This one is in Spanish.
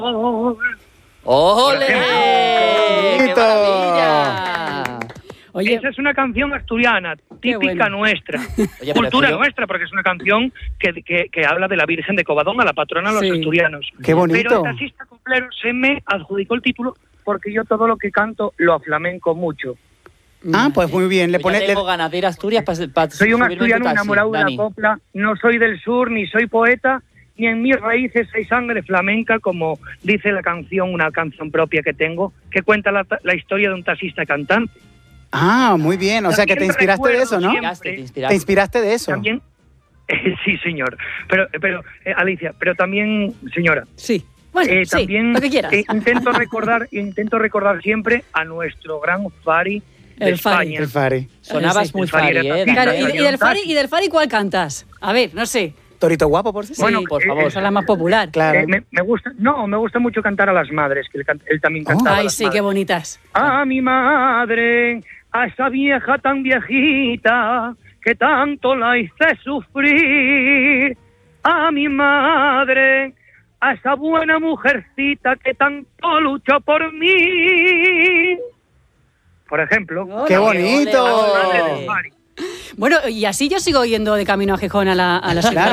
¡Ole! ¡Qué ¡Bonito! maravilla! Oye, Esa es una canción asturiana, típica bueno. nuestra. Oye, Cultura pero nuestra, porque es una canción que habla de la Virgen de Covadonga, la patrona de los Sí. asturianos. ¡Qué bonito! Pero el taxista coplero se me adjudicó el título porque yo todo lo que canto lo aflamenco mucho. Pues muy bien. Le Pues ya pone, tengo ganas de ir a Asturias para Soy un asturiano enamorado de la copla, no soy del sur, ni soy poeta, ni en mis raíces hay sangre flamenca, como dice la canción, una canción propia que tengo, que cuenta la historia de un taxista cantante. muy bien. O sea, que te También inspiraste de eso, ¿no? recuerdo Te inspiraste de eso. También, sí, señor. Pero Alicia, pero también, señora, sí. Bueno, sí, también lo que quieras. intento recordar siempre a nuestro gran Fari de El Fari. España. El Fari. Sonabas Sí, muy el Fari Fari, era taxista. Claro, Dani. ¿y del Fari cuál cantas? A ver, no sé. Torito guapo, por si. Sí, Bueno, por favor. esa es la más popular. Claro. me gusta mucho cantar a las madres, que él también cantaba. a Ay, las sí, madres. qué bonitas. A mi madre, a esa vieja tan viejita que tanto la hice sufrir. A mi madre, a esa buena mujercita que tanto luchó por mí. Por ejemplo. ¡Qué Ole, bonito! La madre ole. del Fari. Bueno, y así yo sigo yendo de camino a Gijón a la ciudad. Claro.